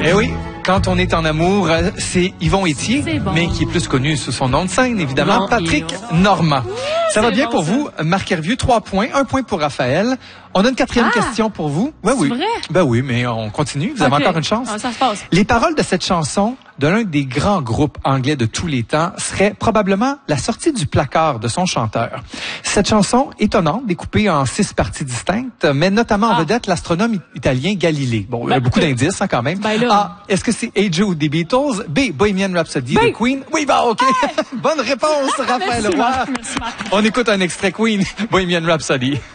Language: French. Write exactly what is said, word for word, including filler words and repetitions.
Eh oui, quand on est en amour, c'est Yvon Ethier, C'est bon. mais qui est plus connu sous son nom de scène, évidemment, Bon, Patrick Yvon. Normand. Ça va c'est bien bon, pour ça. vous, Marc Hervieux, trois points, un point pour Raphaël. On a une quatrième Ah! question pour vous. Ben C'est oui. vrai? Ben oui, mais on continue. Vous avez Ok. encore une chance. Ah, ça se passe. Les paroles de cette chanson de l'un des grands groupes anglais de tous les temps seraient probablement la sortie du placard de son chanteur. Cette chanson, étonnante, découpée en six parties distinctes, met notamment en Ah. vedette l'astronome italien Galilée. Bon, il y a Ben, beaucoup euh, d'indices hein, quand même. ben là. A. Est-ce que c'est Hey Jude des Beatles? B. Bohemian Rhapsody Ben. de Queen? Oui, bah ok. Bonne réponse, Raphaël Merci, Roy. Marc. Merci, Marc. On écoute un extrait Queen, Bohemian Rhapsody.